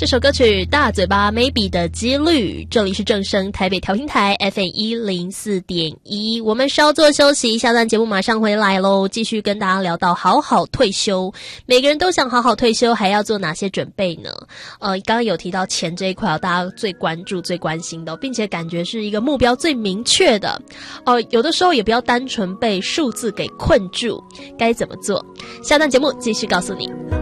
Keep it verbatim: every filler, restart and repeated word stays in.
这首歌曲大嘴巴 Maybe 的几率，这里是正声台北调频台 F M 一零四点一，我们稍作休息，下段节目马上回来咯，继续跟大家聊到好好退休。每个人都想好好退休，还要做哪些准备呢？呃，刚刚有提到钱这一块，大家最关注最关心的，并且感觉是一个目标最明确的。呃，有的时候也不要单纯被数字给困住，该怎么做？下段节目继续告诉你。